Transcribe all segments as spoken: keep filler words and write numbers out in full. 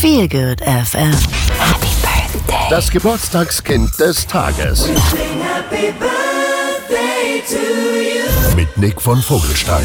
Feel Good F M. Happy Birthday. Das Geburtstagskind des Tages. Happy birthday to you. Mit Nick von Vogelstein.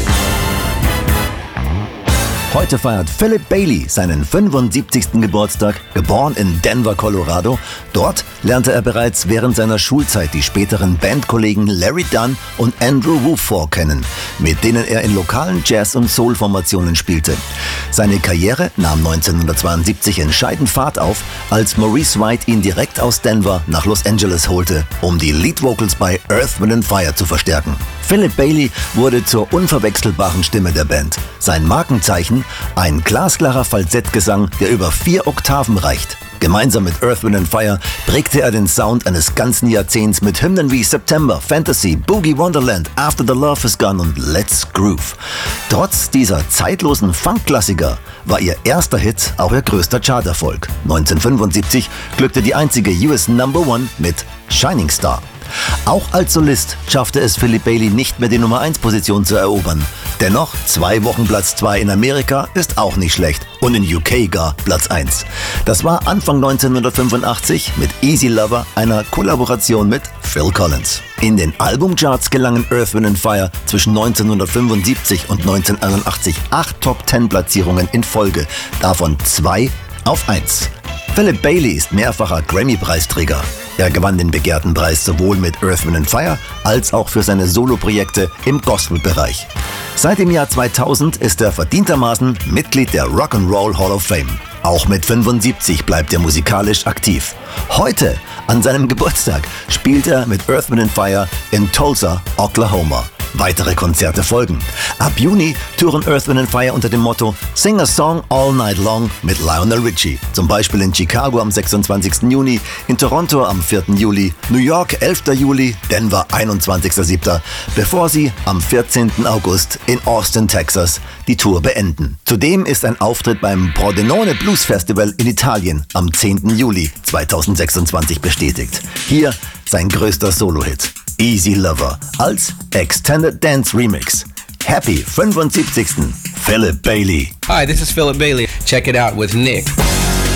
Heute feiert Philip Bailey seinen fünfundsiebzigsten Geburtstag, geboren in Denver, Colorado. Dort lernte er bereits während seiner Schulzeit die späteren Bandkollegen Larry Dunn und Andrew Woodfork kennen, mit denen er in lokalen Jazz- und Soul-Formationen spielte. Seine Karriere nahm neunzehnhundertzweiundsiebzig entscheidend Fahrt auf, als Maurice White ihn direkt aus Denver nach Los Angeles holte, um die Lead-Vocals bei Earth, Wind and Fire zu verstärken. Philip Bailey wurde zur unverwechselbaren Stimme der Band. Sein Markenzeichen: ein glasklarer Falsettgesang, der über vier Oktaven reicht. Gemeinsam mit Earth, Wind and Fire prägte er den Sound eines ganzen Jahrzehnts mit Hymnen wie September, Fantasy, Boogie Wonderland, After the Love is Gone und Let's Groove. Trotz dieser zeitlosen Funk-Klassiker war ihr erster Hit auch ihr größter Charterfolg. neunzehnhundertfünfundsiebzig glückte die einzige U S Number One mit Shining Star. Auch als Solist schaffte es Philip Bailey nicht mehr, die Nummer eins Position zu erobern. Dennoch, zwei Wochen Platz zwei in Amerika ist auch nicht schlecht und in U K gar Platz eins. Das war Anfang neunzehnhundertfünfundachtzig mit Easy Lover, einer Kollaboration mit Phil Collins. In den Albumcharts gelangen Earth, Wind and Fire zwischen neunzehnhundertfünfundsiebzig und neunzehnhunderteinundachtzig acht Top-Ten-Platzierungen in Folge, davon zwei auf eins. Philip Bailey ist mehrfacher Grammy-Preisträger. Er gewann den begehrten Preis sowohl mit Earth, Wind and Fire als auch für seine Soloprojekte im Gospel-Bereich. Seit dem Jahr zweitausend ist er verdientermaßen Mitglied der Rock'n'Roll Hall of Fame. Auch mit fünfundsiebzig bleibt er musikalisch aktiv. Heute, an seinem Geburtstag, spielt er mit Earth, Wind and Fire in Tulsa, Oklahoma. Weitere Konzerte folgen. Ab Juni touren Earth, Wind and Fire unter dem Motto Sing a Song All Night Long mit Lionel Richie. Zum Beispiel in Chicago am sechsundzwanzigsten Juni, in Toronto am vierten Juli, New York elften Juli, Denver einundzwanzigsten siebten, bevor sie am vierzehnten August in Austin, Texas, die Tour beenden. Zudem ist ein Auftritt beim Pordenone Blues Festival in Italien am zehnten Juli zweitausendsechsundzwanzig bestätigt. Hier sein größter Solo-Hit, Easy Lover, als Extended Dance Remix. Happy fünfundsiebzigsten Philip Bailey. Hi, this is Philip Bailey. Check it out with Nick.